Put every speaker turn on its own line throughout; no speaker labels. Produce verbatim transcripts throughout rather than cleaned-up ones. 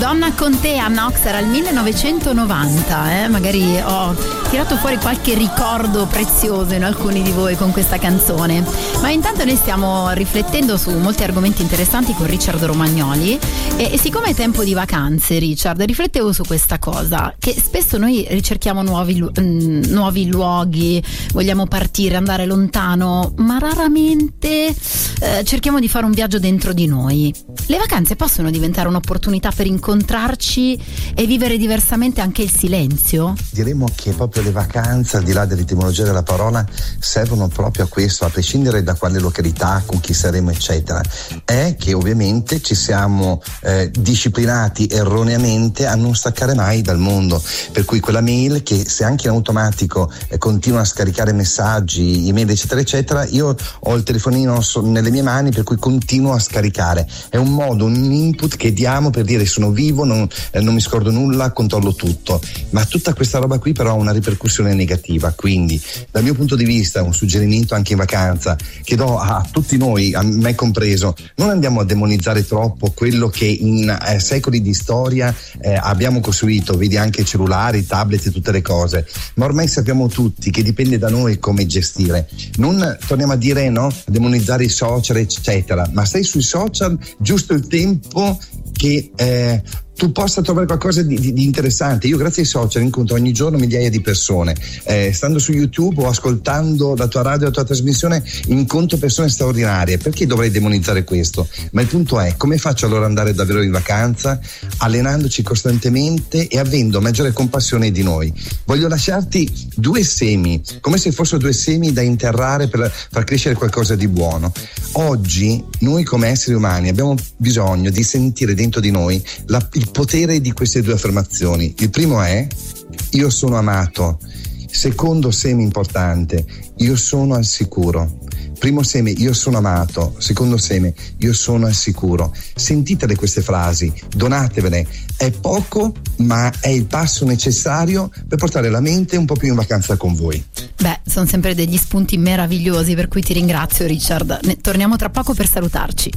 Donna con te, Anna Ox, era il millenovecentonovanta, eh? Magari ho tirato fuori qualche ricordo prezioso in alcuni di voi con questa canzone, ma intanto noi stiamo riflettendo su molti argomenti interessanti con Richard Romagnoli e, e siccome è tempo di vacanze, Richard, riflettevo su questa cosa, che spesso noi ricerchiamo nuovi, mm, nuovi luoghi, vogliamo partire, andare lontano, ma raramente eh, cerchiamo di fare un viaggio dentro di noi. Le vacanze possono diventare un'opportunità per incontrarci e vivere diversamente anche il silenzio?
Diremmo che proprio le vacanze, al di là dell'etimologia della parola, servono proprio a questo, a prescindere da quale località, con chi saremo eccetera, è che ovviamente ci siamo eh, disciplinati erroneamente a non staccare mai dal mondo, per cui quella mail che se anche in automatico eh, continua a scaricare messaggi, email eccetera eccetera, io ho il telefonino nelle mie mani per cui continuo a scaricare, è un modo, un input che diamo per dire sono vivo, non, eh, non mi scordo nulla, controllo tutto, ma tutta questa roba qui però ha una ripercussione negativa, quindi dal mio punto di vista un suggerimento anche in vacanza che do a tutti noi, a me compreso, non andiamo a demonizzare troppo quello che in eh, secoli di storia eh, abbiamo costruito, vedi anche cellulari, tablet e tutte le cose, ma ormai sappiamo tutti che dipende da noi come gestire, non torniamo a dire no, a demonizzare i social eccetera, ma stai sui social giusto il tempo che eh, tu possa trovare qualcosa di, di, di interessante. Io grazie ai social incontro ogni giorno migliaia di persone, eh, stando su YouTube o ascoltando la tua radio, la tua trasmissione, incontro persone straordinarie. Perché dovrei demonizzare questo? Ma il punto è, come faccio allora ad andare davvero in vacanza? Allenandoci costantemente e avendo maggiore compassione di noi. Voglio lasciarti due semi, come se fossero due semi da interrare per far crescere qualcosa di buono. Oggi noi come esseri umani abbiamo bisogno di sentire dentro di noi la, il potere di queste due affermazioni. Il primo è: io sono amato. Secondo seme importante: io sono al sicuro. Primo seme: io sono amato. Secondo seme: io sono al sicuro. Sentitele queste frasi, donatevele. È poco, ma è il passo necessario per portare la mente un po' più in vacanza con voi.
Beh, sono sempre degli spunti meravigliosi, per cui ti ringrazio, Richard. Ne torniamo tra poco per salutarci.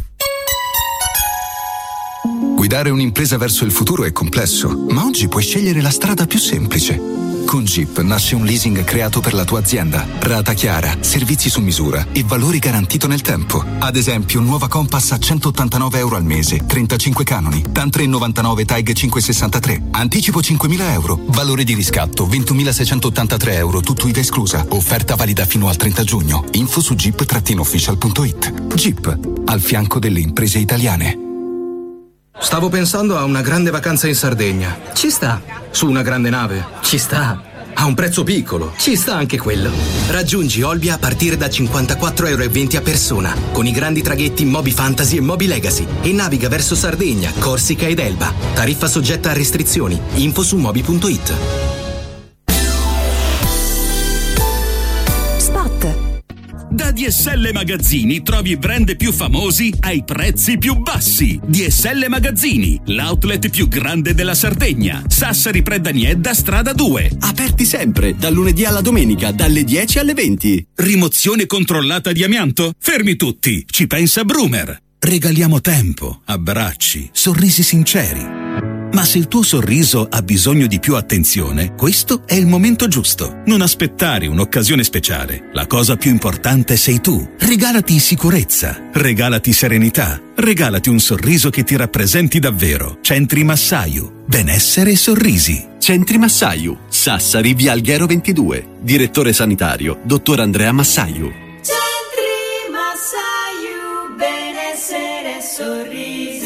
Guidare un'impresa verso il futuro è complesso, ma oggi puoi scegliere la strada più semplice. Con Jeep nasce un leasing creato per la tua azienda. Rata chiara, servizi su misura e valori garantito nel tempo. Ad esempio, nuova Compass a centottantanove euro al mese, trentacinque canoni, T A N tre virgola novantanove, T A I G cinquecentosessantatré. Anticipo cinquemila euro, valore di riscatto ventumilaseicentottantatré euro, tutto I V A esclusa. Offerta valida fino al trenta giugno. Info su jeep official punto it. Jeep, al fianco delle imprese italiane.
Stavo pensando a una grande vacanza in Sardegna.
Ci sta.
Su una grande nave.
Ci sta.
A un prezzo piccolo.
Ci sta anche quello. Raggiungi Olbia a partire da cinquantaquattro euro e venti a persona, con i grandi traghetti Moby Fantasy e Moby Legacy, e naviga verso Sardegna, Corsica ed Elba. Tariffa soggetta a restrizioni. Info su moby punto it.
Da D S L Magazzini trovi i brand più famosi ai prezzi più bassi. D S L Magazzini, l'outlet più grande della Sardegna. Sassari Predaniedda, strada due.
Aperti sempre, dal lunedì alla domenica, dalle dieci alle venti.
Rimozione controllata di amianto? Fermi tutti, ci pensa Brumer. Regaliamo tempo, abbracci, sorrisi sinceri. Ma se il tuo sorriso ha bisogno di più attenzione, questo è il momento giusto. Non aspettare un'occasione speciale. La cosa più importante sei tu. Regalati sicurezza, regalati serenità, regalati un sorriso che ti rappresenti davvero. Centri Massaiu. Benessere e sorrisi.
Centri Massaiu. Sassari, via Alghero ventidue. Direttore sanitario, dottor Andrea Massaiu.
Centri Massaiu. Benessere e sorrisi.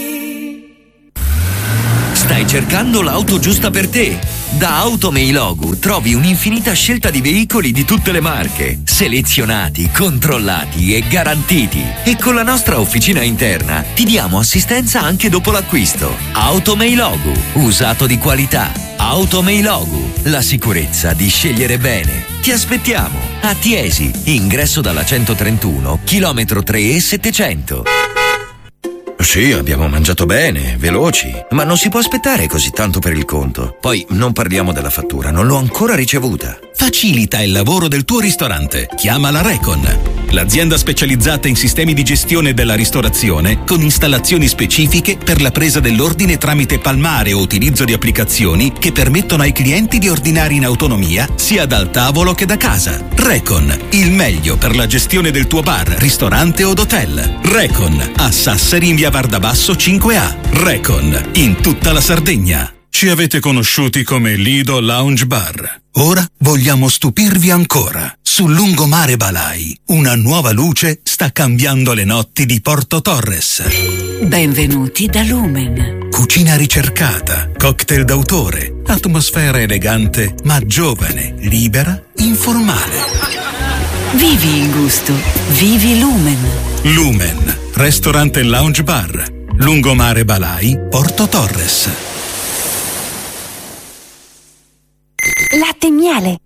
Stai cercando l'auto giusta per te? Da Automeilogu trovi un'infinita scelta di veicoli di tutte le marche, selezionati, controllati e garantiti. E con la nostra officina interna ti diamo assistenza anche dopo l'acquisto. Automeilogu, usato di qualità. Automeilogu, la sicurezza di scegliere bene. Ti aspettiamo a Tiesi, ingresso dalla centotrentuno, chilometro tre e settecento.
Sì, abbiamo mangiato bene, veloci, ma non si può aspettare così tanto per il conto. Poi non parliamo della fattura, non l'ho ancora ricevuta.
Facilita il lavoro del tuo ristorante. Chiama la Recon, l'azienda specializzata in sistemi di gestione della ristorazione con installazioni specifiche per la presa dell'ordine tramite palmare o utilizzo di applicazioni che permettono ai clienti di ordinare in autonomia sia dal tavolo che da casa. Recon, il meglio per la gestione del tuo bar, ristorante o hotel. Recon, a Sassari in via Vardabasso cinque A. Recon, in tutta la Sardegna. Ci avete conosciuti come Lido Lounge Bar. Ora vogliamo stupirvi ancora. Sul lungomare Balai, una nuova luce sta cambiando le notti di Porto Torres.
Benvenuti da Lumen.
Cucina ricercata, cocktail d'autore, atmosfera elegante ma giovane, libera, informale.
Vivi il gusto, vivi Lumen.
Lumen, ristorante e lounge bar. Lungomare Balai, Porto Torres.
Latte e miele,